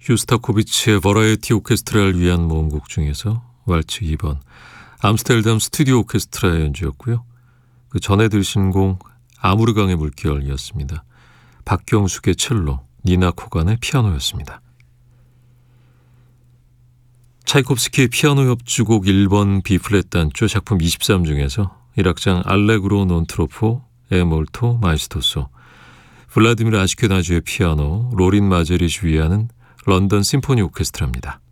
슈스타코비치의 버라이어티 오케스트라를 위한 모음곡 중에서 왈츠 2번 암스테르담 스튜디오 오케스트라의 연주였고요. 그 전에 들으신 곡 아무르강의 물결이었습니다. 박경숙의 첼로, 니나 코간의 피아노였습니다. 차이콥스키의 피아노 협주곡 1번 B플랫 단조 작품 23 중에서 1악장 알레그로 논 트로포 에 몰토 마이스토소, 블라디미르 아시케나주의 피아노, 로린 마제리시 위하는 런던 심포니 오케스트라입니다.